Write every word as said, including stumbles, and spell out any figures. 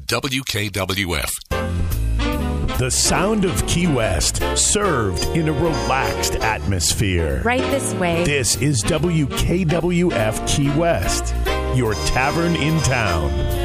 W K W F. The sound of Key West, served in a relaxed atmosphere. Right this way. This is W K W F Key West, your tavern in town.